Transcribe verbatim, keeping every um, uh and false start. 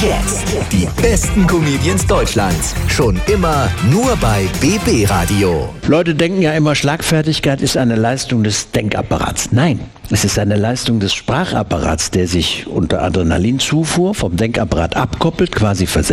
Jetzt die besten Comedians Deutschlands. Schon immer nur bei B B Radio. Leute denken ja immer, Schlagfertigkeit ist eine Leistung des Denkapparats. Nein, es ist eine Leistung des Sprachapparats, der sich unter Adrenalinzufuhr vom Denkapparat abkoppelt, quasi versetzt.